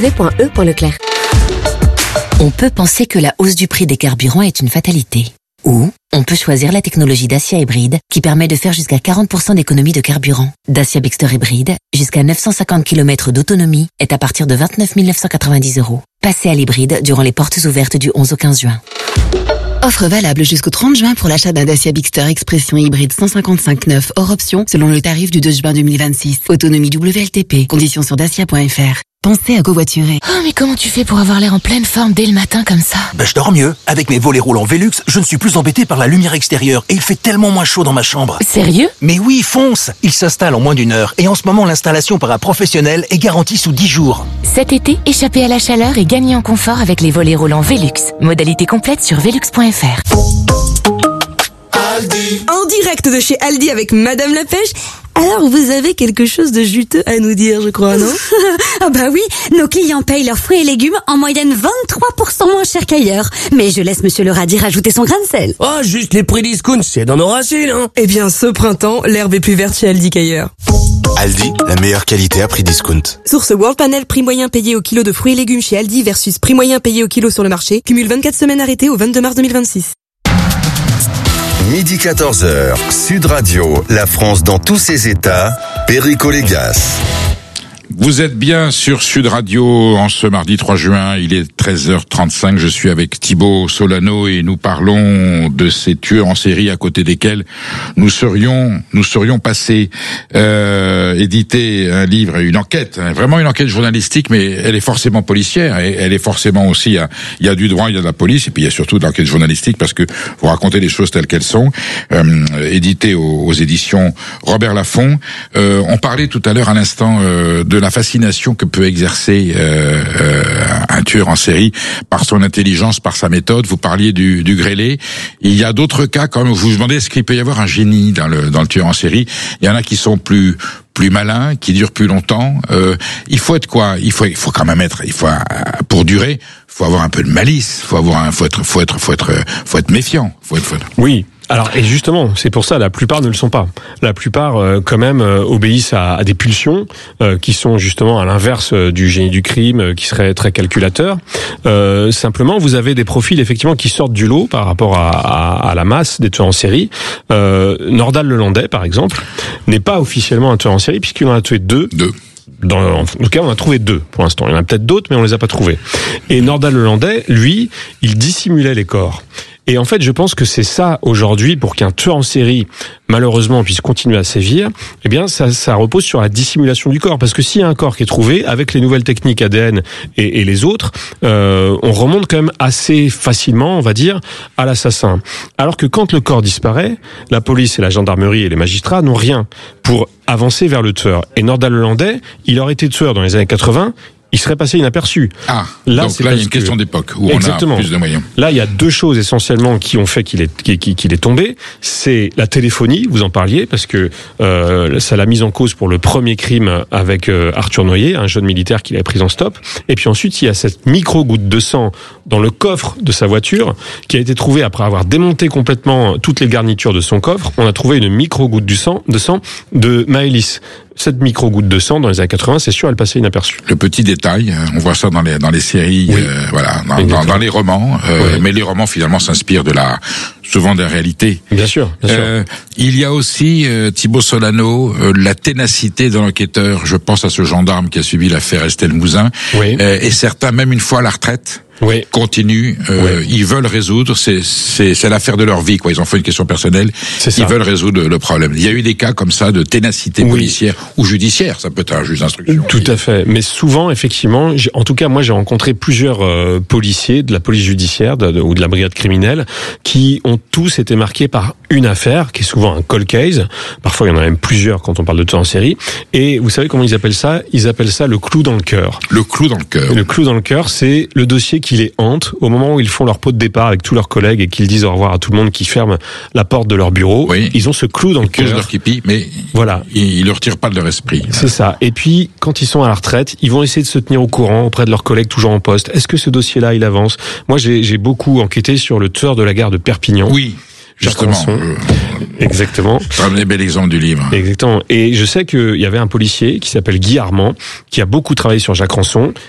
Leclerc. On peut penser que la hausse du prix des carburants est une fatalité. Ou on peut choisir la technologie Dacia Hybride qui permet de faire jusqu'à 40% d'économie de carburant. Dacia Bigster Hybride, jusqu'à 950 km d'autonomie, est à partir de 29 990 €. Passez à l'hybride durant les portes ouvertes du 11 au 15 juin. Offre valable jusqu'au 30 juin pour l'achat d'un Dacia Bigster Expression hybride 155/9 hors option selon le tarif du 2 juin 2026. Autonomie WLTP. Conditions sur dacia.fr. Pensez à covoiturer. Oh, mais comment tu fais pour avoir l'air en pleine forme dès le matin comme ça? Je dors mieux. Avec mes volets roulants Velux, je ne suis plus embêté par la lumière extérieure et il fait tellement moins chaud dans ma chambre. Sérieux? Mais oui, fonce! Il s'installe en moins d'1 heure et en ce moment l'installation par un professionnel est garantie sous 10 jours. Cet été, échappez à la chaleur et gagnez en confort avec les volets roulants Velux. Modalité complète sur velux.fr. Aldi. En direct de chez Aldi avec Madame la Pêche. Alors, vous avez quelque chose de juteux à nous dire, je crois, non? Ah bah oui, nos clients payent leurs fruits et légumes en moyenne 23% moins cher qu'ailleurs. Mais je laisse Monsieur le Radis rajouter son grain de sel. Oh, juste les prix discount, c'est dans nos racines, hein. Eh bien, ce printemps, l'herbe est plus verte chez Aldi qu'ailleurs. Aldi, la meilleure qualité à prix discount. Source World Panel, prix moyen payé au kilo de fruits et légumes chez Aldi versus prix moyen payé au kilo sur le marché. Cumule 24 semaines arrêtées au 22 mars 2026. Midi 14h, Sud Radio, la France dans tous ses états, Perico Légas. Vous êtes bien sur Sud Radio en ce mardi 3 juin, il est 13h35, je suis avec Thibaut Solano et nous parlons de ces tueurs en série à côté desquels nous serions passés, éditer un livre et une enquête, vraiment une enquête journalistique, mais elle est forcément policière et elle est forcément aussi, il y a du droit, il y a de la police et puis il y a surtout de l'enquête journalistique parce que vous racontez les choses telles qu'elles sont, édité aux éditions Robert Laffont. On parlait tout à l'heure à l'instant de la fascination que peut exercer un tueur en série par son intelligence, par sa méthode. Vous parliez du grêlé. Il y a d'autres cas, comme vous vous demandez, est-ce qu'il peut y avoir un génie dans le tueur en série? Il y en a qui sont plus malins, qui durent plus longtemps. Il faut être quoi? Il faut quand même être. Pour durer, faut avoir un peu de malice. Faut être méfiant. Oui. Alors, et justement, c'est pour ça, la plupart ne le sont pas. La plupart, quand même, obéissent à des pulsions, qui sont justement à l'inverse du génie du crime, qui serait très calculateur. Simplement, vous avez des profils, effectivement, qui sortent du lot par rapport à la masse des tueurs en série. Nordal Lelandais, par exemple, n'est pas officiellement un tueur en série, puisqu'il en a tué deux. En tout cas, on a trouvé 2 pour l'instant. Il y en a peut-être d'autres, mais on les a pas trouvés. Et Nordal Lelandais, lui, il dissimulait les corps. Et en fait, je pense que c'est ça aujourd'hui pour qu'un tueur en série, malheureusement, puisse continuer à sévir. Eh bien, ça repose sur la dissimulation du corps, parce que s'il y a un corps qui est trouvé avec les nouvelles techniques ADN et les autres, on remonte quand même assez facilement, on va dire, à l'assassin. Alors que quand le corps disparaît, la police et la gendarmerie et les magistrats n'ont rien pour avancer vers le tueur. Et Nordal Lelandais, il aurait été tueur dans les années 80. Il serait passé inaperçu. Donc là, il y a une question d'époque où exactement. On a plus de moyens. Là, il y a 2 choses essentiellement qui ont fait qu'il est tombé. C'est la téléphonie, vous en parliez, parce que ça l'a mise en cause pour le premier crime avec Arthur Noyer, un jeune militaire qu'il avait pris en stop. Et puis ensuite, il y a cette micro-goutte de sang dans le coffre de sa voiture qui a été trouvée après avoir démonté complètement toutes les garnitures de son coffre. On a trouvé une micro-goutte de sang de Maëlys. Cette micro-goutte de sang, dans les années 80, c'est sûr, elle passait inaperçue. Le petit détail, on voit ça dans les séries, oui. Dans les romans, oui. Mais les romans finalement s'inspirent souvent de la réalité. Bien sûr. Il y a aussi, Thibaut Solano, la ténacité de l'enquêteur. Je pense à ce gendarme qui a suivi l'affaire Estelle Mouzin. Oui. Et certains, même une fois à la retraite, continuent. Ils veulent résoudre. C'est l'affaire de leur vie, quoi. Ils ont fait une question personnelle. Ils veulent résoudre le problème. Il y a eu des cas comme ça de ténacité policière ou judiciaire. Ça peut être un juge d'instruction. Tout à fait. Mais souvent, effectivement, en tout cas, moi, j'ai rencontré plusieurs policiers de la police judiciaire ou de la brigade criminelle qui ont tous été marqués par une affaire, qui est souvent un cold case. Parfois, il y en a même plusieurs quand on parle de tueurs en série. Et vous savez comment ils appellent ça? Ils appellent ça le clou dans le cœur. Le clou dans le cœur. Le clou dans le cœur, c'est le dossier qui les hante au moment où ils font leur pot de départ avec tous leurs collègues et qu'ils disent au revoir à tout le monde, qui ferment la porte de leur bureau. Oui. Ils ont ce clou dans le cœur. Leur kipi, mais voilà. Ils le retirent pas de leur esprit. C'est ça. Et puis, quand ils sont à la retraite, ils vont essayer de se tenir au courant auprès de leurs collègues toujours en poste. Est-ce que ce dossier-là, il avance? Moi, j'ai beaucoup enquêté sur le tueur de la gare de Perpignan. Oui. Justement. Exactement. C'est un bel exemple du livre. Exactement. Et je sais qu'il y avait un policier qui s'appelle Guy Armand, qui a beaucoup travaillé sur Jacques Ranson